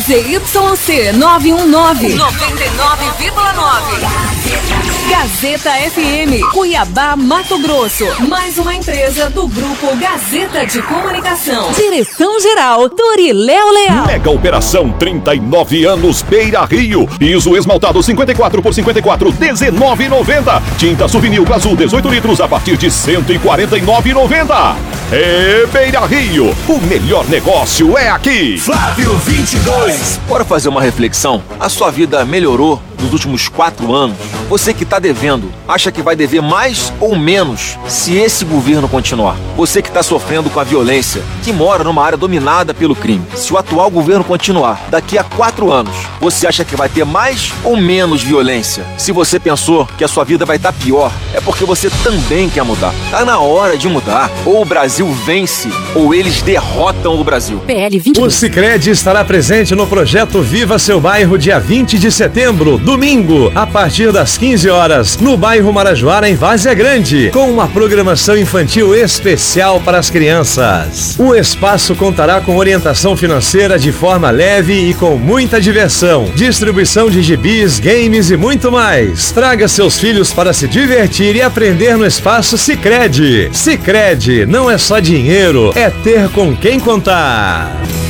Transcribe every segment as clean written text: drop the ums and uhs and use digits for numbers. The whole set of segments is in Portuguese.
ZYC 919, 99,9. Gazeta FM, Cuiabá, Mato Grosso. Mais uma empresa do Grupo Gazeta de Comunicação. Direção-geral, Doriléo Leal. Mega Operação 39 anos Beira Rio. Piso esmaltado 54 por 54, R$19,90. Tinta Souvenir Azul 18 litros a partir de R$149,90. Beira Rio, o melhor negócio é aqui. Flávio 22. Bora fazer uma reflexão? A sua vida melhorou nos últimos 4 anos? Você que está devendo, acha que vai dever mais ou menos se esse governo continuar? Você que está sofrendo com a violência, que mora numa área dominada pelo crime, se o atual governo continuar, daqui a 4 anos, você acha que vai ter mais ou menos violência? Se você pensou que a sua vida vai estar pior, é porque você também quer mudar. Tá na hora de mudar. Ou o Brasil vence, ou eles derrotam o Brasil. PL 20. O Sicredi estará presente no projeto Viva Seu Bairro, dia 20 de setembro, domingo, a partir das 15 horas, no bairro Marajoara, em Várzea Grande, com uma programação infantil especial para as crianças. O espaço contará com orientação financeira de forma leve e com muita diversão, distribuição de gibis, games e muito mais. Traga seus filhos para se divertir e aprender no espaço Sicredi. Sicredi não é só dinheiro, é ter com quem contar.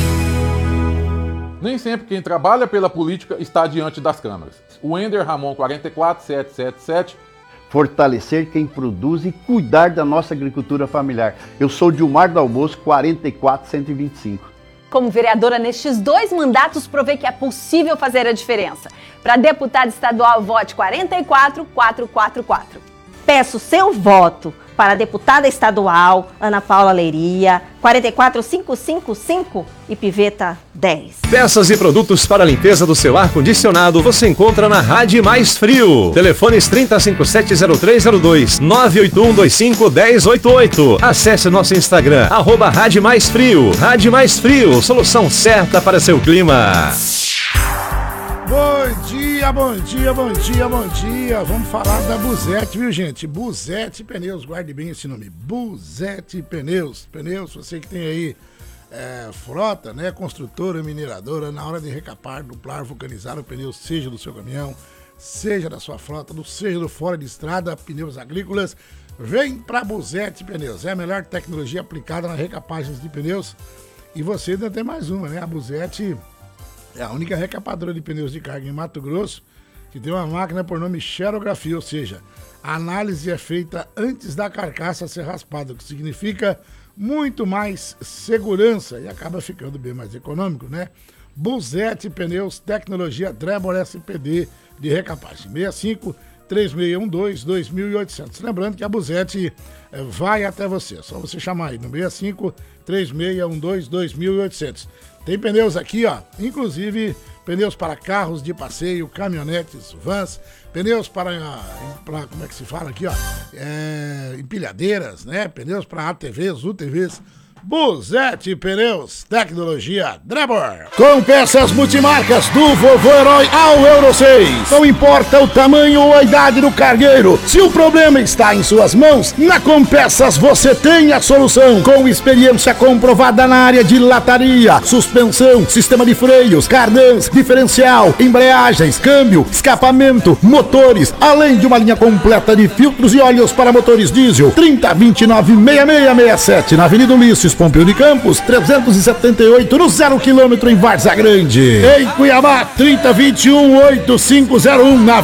Nem sempre quem trabalha pela política está diante das câmeras. O Ender Ramon 44777. Fortalecer quem produz e cuidar da nossa agricultura familiar. Eu sou Dilmar do Almoço 44125. Como vereadora nestes 2 mandatos, provei que é possível fazer a diferença. Para deputada estadual, vote 44444. Peço seu voto para a deputada estadual Ana Paula Leiria, 44555 e Piveta 10. Peças e produtos para a limpeza do seu ar-condicionado você encontra na Rádio Mais Frio. Telefones 30570302, 981251088. Acesse nosso Instagram, @Rádio Mais Frio. Rádio Mais Frio, solução certa para seu clima. Bom dia, bom dia, bom dia, bom dia. Vamos falar da Buzete, viu, gente? Buzete Pneus, guarde bem esse nome. Buzete Pneus. Pneus, você que tem aí frota, né? Construtora, mineradora, na hora de recapar, duplar, vulcanizar o pneu, seja do seu caminhão, seja da sua frota, seja do fora de estrada, pneus agrícolas, vem pra Buzete Pneus. É a melhor tecnologia aplicada nas recapagens de pneus. E você ainda tem mais uma, né? A Buzete é a única recapadora de pneus de carga em Mato Grosso que tem uma máquina por nome xerografia, ou seja, a análise é feita antes da carcaça ser raspada, o que significa muito mais segurança e acaba ficando bem mais econômico, né? Buzete Pneus, tecnologia Drebor SPD de recapagem, 65-3612-2800. Lembrando que a Buzete vai até você, só você chamar aí no 65-3612-2800. Tem pneus aqui, ó, inclusive pneus para carros de passeio, caminhonetes, vans, pneus para como é que se fala aqui, ó, empilhadeiras, né, pneus para ATVs, UTVs. Buzete Pneus, tecnologia Drebor. Com peças multimarcas do Vovô Herói ao Euro 6. Não importa o tamanho ou a idade do cargueiro, se o problema está em suas mãos, na Compeças você tem a solução. Com experiência comprovada na área de lataria, suspensão, sistema de freios, cardãs, diferencial, embreagens, câmbio, escapamento, motores, além de uma linha completa de filtros e óleos para motores diesel. 3029-6667 na Avenida Ulisses Pompeu de Campos, 378 no 0 km em Várzea Grande. Em Cuiabá, 3021-8501 na